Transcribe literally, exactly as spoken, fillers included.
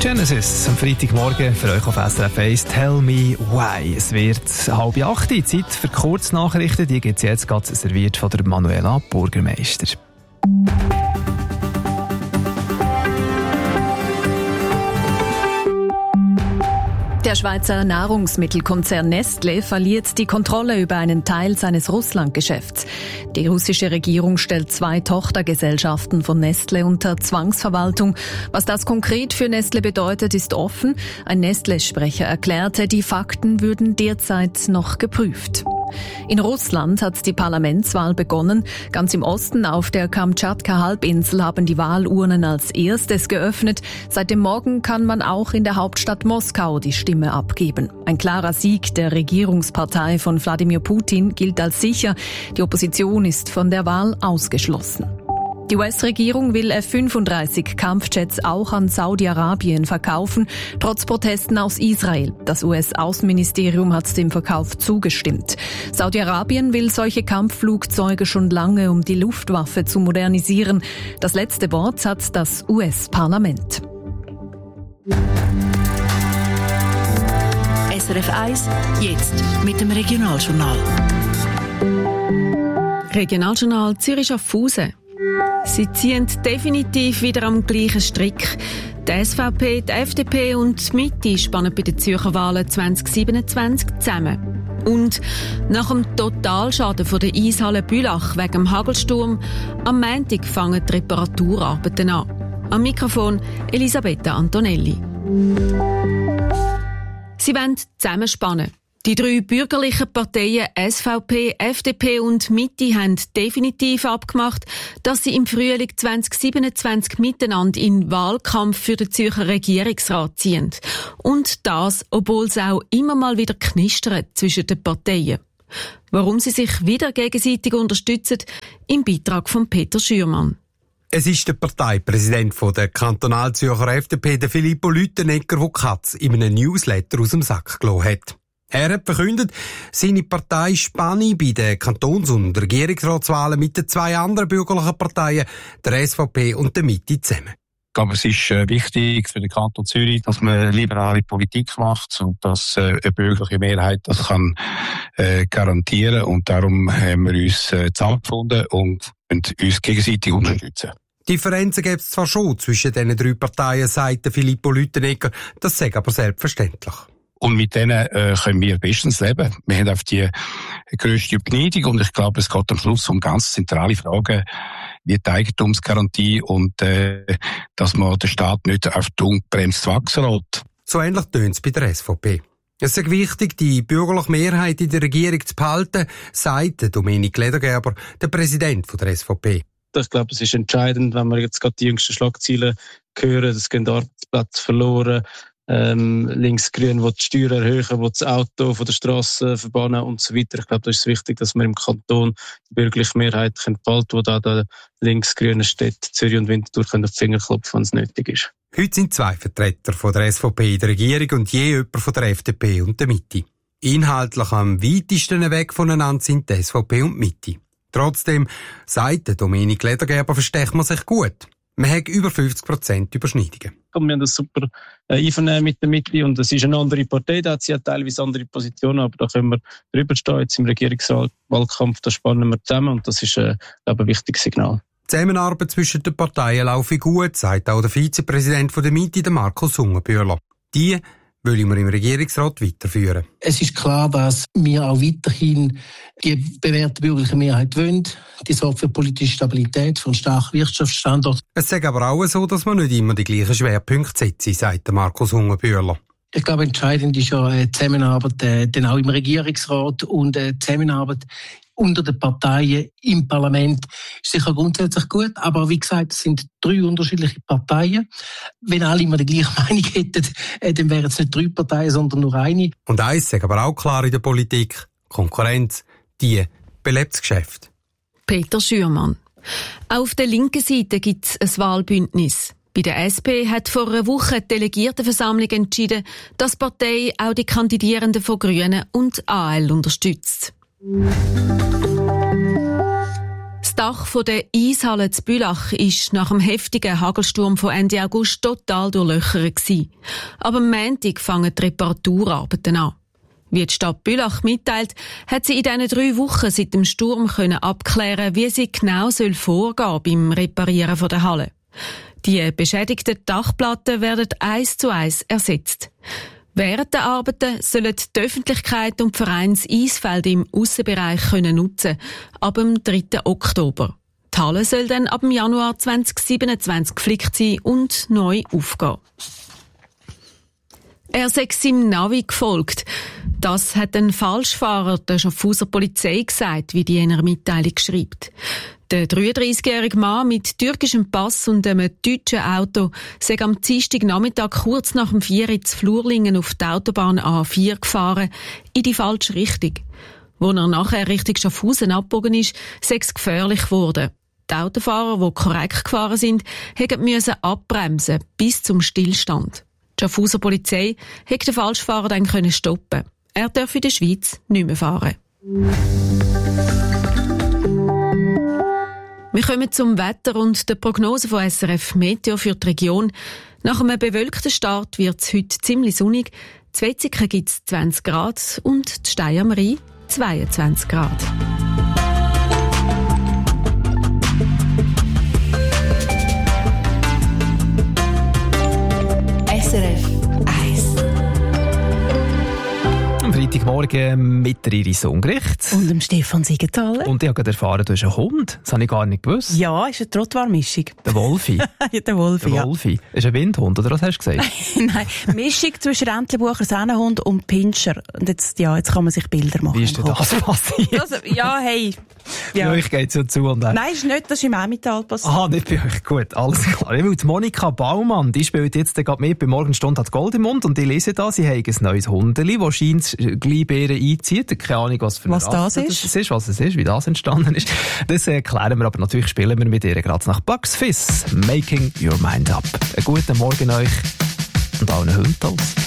Genesis am Freitagmorgen für euch auf S R F eins. Tell me why. Es wird halb acht, Zeit für Kurznachrichten. Die gibt es jetzt gerade serviert von der Manuela Burgermeister. Der Schweizer Nahrungsmittelkonzern Nestlé verliert die Kontrolle über einen Teil seines Russlandgeschäfts. Die russische Regierung stellt zwei Tochtergesellschaften von Nestlé unter Zwangsverwaltung. Was das konkret für Nestlé bedeutet, ist offen. Ein Nestlé-Sprecher erklärte, die Fakten würden derzeit noch geprüft. In Russland hat die Parlamentswahl begonnen. Ganz im Osten auf der Kamtschatka-Halbinsel haben die Wahlurnen als erstes geöffnet. Seit dem Morgen kann man auch in der Hauptstadt Moskau die Stimme abgeben. Ein klarer Sieg der Regierungspartei von Wladimir Putin gilt als sicher. Die Opposition ist von der Wahl ausgeschlossen. Die U S-Regierung will F fünfunddreißig Kampfjets auch an Saudi-Arabien verkaufen, trotz Protesten aus Israel. Das U S-Außenministerium hat dem Verkauf zugestimmt. Saudi-Arabien will solche Kampfflugzeuge schon lange, um die Luftwaffe zu modernisieren. Das letzte Wort hat das U S-Parlament. S R F eins, jetzt mit dem Regionaljournal. Regionaljournal Zürich-Schaffhausen. Sie ziehen definitiv wieder am gleichen Strick. Die S V P, die F D P und die Mitte spannen bei den Zürcher Wahlen zwanzig siebenundzwanzig zusammen. Und nach dem Totalschaden von der Eishalle Bülach wegen dem Hagelsturm, am Montag fangen die Reparaturarbeiten an. Am Mikrofon Elisabetta Antonelli. Sie wollen zusammenspannen. Die drei bürgerlichen Parteien S V P, F D P und Mitte haben definitiv abgemacht, dass sie im Frühling zwanzig siebenundzwanzig miteinander in Wahlkampf für den Zürcher Regierungsrat ziehen. Und das, obwohl es auch immer mal wieder knistert zwischen den Parteien. Warum sie sich wieder gegenseitig unterstützen, im Beitrag von Peter Schürmann. Es ist der Parteipräsident von der Kantonalzürcher F D P, der Filippo Lüttenegger, der Katz in einem Newsletter aus dem Sack gelassen hat. Er hat verkündet, seine Partei spanne bei den Kantons- und Regierungsratswahlen mit den zwei anderen bürgerlichen Parteien, der S V P und der Mitte, zusammen. Ich glaube, es ist äh, wichtig für den Kanton Zürich, dass man liberale Politik macht und dass äh, eine bürgerliche Mehrheit das kann äh, garantieren. Und darum haben wir uns äh, zusammengefunden und, und uns gegenseitig unterstützen. Differenzen gibt es zwar schon zwischen diesen drei Parteien, sagt Filippo Lüttenegger, das sei aber selbstverständlich. Und mit denen äh, können wir bestens leben. Wir haben auf die grösste Beneidung und ich glaube, es geht am Schluss um ganz zentrale Fragen wie die Eigentumsgarantie und äh, dass man den Staat nicht auf die ungebremst wachsen lässt. So ähnlich tönt es bei der S V P. Es ist wichtig, die bürgerliche Mehrheit in der Regierung zu behalten, sagt Dominik Ledergerber, der Präsident der S V P. Ich glaube, es ist entscheidend, wenn wir jetzt gerade die jüngsten Schlagzeilen hören, es gehen Arbeitsplätze verloren, ähm, Linksgrün will die Steuern erhöhen, will das Auto von der Straße verbannen und so weiter. Ich glaube, da ist es wichtig, dass wir im Kanton die bürgerliche Mehrheit behalten, wo da der linksgrünen Städte Zürich und Winterthur können auf die Finger klopfen, wenn es nötig ist. Heute sind zwei Vertreter von der S V P in der Regierung und je jemand von der F D P und der Mitte. Inhaltlich am weitesten weg voneinander sind die S V P und die Mitte. Trotzdem, sagt Dominik Ledergerber, versteht man sich gut. Man hat über fünfzig Prozent Überschneidungen. Wir haben das super Einvernehmen mit der Mitte und es ist eine andere Partei, da hat sie ja teilweise andere Positionen, aber da können wir drüber stehen. Jetzt im Regierungswahlkampf, da spannen wir zusammen und das ist äh, glaube ich, ein wichtiges Signal. Die Zusammenarbeit zwischen den Parteien laufe gut, sagt auch der Vizepräsident der Mitte, der Markus Hungenbühler. Die wollen wir im Regierungsrat weiterführen. Es ist klar, dass wir auch weiterhin die bewährte bürgerliche Mehrheit wollen. Die sorgt für politische Stabilität, für einen starken Wirtschaftsstandort. Es ist aber auch so, dass man nicht immer die gleichen Schwerpunkte setzt, sagt der Markus Hungenbühler. Ich glaube, entscheidend ist ja die Zusammenarbeit äh, dann auch im Regierungsrat und äh, die Zusammenarbeit unter den Parteien im Parlament ist sicher grundsätzlich gut, aber wie gesagt, es sind drei unterschiedliche Parteien. Wenn alle immer die gleiche Meinung hätten, äh, dann wären es nicht drei Parteien, sondern nur eine. Und eins ist aber auch klar in der Politik: Konkurrenz, die belebt das Geschäft. Peter Schürmann. Auf der linken Seite gibt es ein Wahlbündnis. Bei der S P hat vor einer Woche die Delegiertenversammlung entschieden, dass die Partei auch die Kandidierenden von Grünen und A L unterstützt. Das Das Dach der Eishalle zu Bülach war nach dem heftigen Hagelsturm von Ende August total durchlöchert. Aber am Montag fangen die Reparaturarbeiten an. Wie die Stadt Bülach mitteilt, hat sie in diesen drei Wochen seit dem Sturm können abklären, wie sie genau soll vorgehen beim Reparieren der Halle. Die beschädigten Dachplatten werden eins zu eins ersetzt. Während der Arbeiten sollen die Öffentlichkeit und die Vereine das Eisfeld im Aussenbereich können nutzen, ab dem dritten Oktober. Die Halle soll dann ab dem Januar zweitausendsiebenundzwanzig geflickt sein und neu aufgehen. Er sei seinem Navi gefolgt. Das hat ein Falschfahrer der Schaffhauser Polizei gesagt, wie die in einer Mitteilung schreibt. Der dreiunddreissigjährige Mann mit türkischem Pass und einem deutschen Auto sei am Dienstagnachmittag kurz nach dem vier Uhr zu Flurlingen auf die Autobahn A vier gefahren, in die falsche Richtung. Wo er nachher Richtung Schaffhausen abgebogen ist, sei es gefährlich geworden. Die Autofahrer, die korrekt gefahren sind, mussten abbremsen bis zum Stillstand. Die Schaffhauser Polizei hätte den Falschfahrer dann können stoppen. Er darf in der Schweiz nicht mehr fahren. Wir kommen zum Wetter und der Prognose von S R F Meteo für die Region. Nach einem bewölkten Start wird es heute ziemlich sonnig. In Wetzikon gibt es zwanzig Grad und die Stein am Rhein zweiundzwanzig Grad. S R F eins. Am Freitagmorgen mit der Iris Ungericht. Und dem Stefan Siegenthaler. Und ich habe gerade erfahren, du hast einen Hund. Das habe ich gar nicht gewusst. Ja, ist eine Trottoir-Mischung. Der Wolfi. Ja, der Wolfi, der ja. Wolfi. Ist ein Windhund, oder was hast du gesagt? Nein, Mischung zwischen Rentlebucher, Sennenhund und Pinscher. Und jetzt, ja, jetzt kann man sich Bilder machen. Wie ist denn das passiert? Das, ja, hey. Ja. Bei euch geht es ja zu und her. Nein, ist nicht, das ist im Emmental passiert. Ah, nicht bei euch. Gut, alles klar. Weil die Monika Baumann, die spielt jetzt gerade mit bei Morgenstunde hat Gold im Mund und ich lese da, sie haben ein neues Hundeli, das scheint gleich Beeren einzieht. Keine Ahnung, was für eine Was das ist. das ist, was es ist, wie das entstanden ist. Das erklären wir, aber natürlich spielen wir mit ihr gerade nach Bugs Fizz. Making Your Mind Up. Einen guten Morgen euch und allen Hunden.